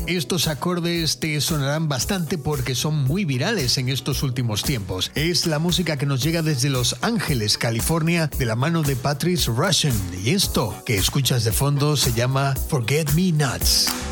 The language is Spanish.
Estos acordes te sonarán bastante porque son muy virales en estos últimos tiempos. Es la música que nos llega desde Los Ángeles, California, de la mano de Patrice Rushen. Y esto que escuchas de fondo se llama Forget Me Nots.